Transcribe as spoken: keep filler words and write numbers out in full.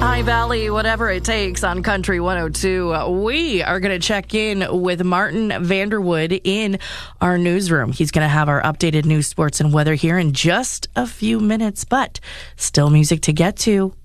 High Valley, whatever it takes on Country one oh two. We are going to check in with Martin Vanderwood in our newsroom. He's going to have our updated news, sports, and weather here in just a few minutes, but still music to get to.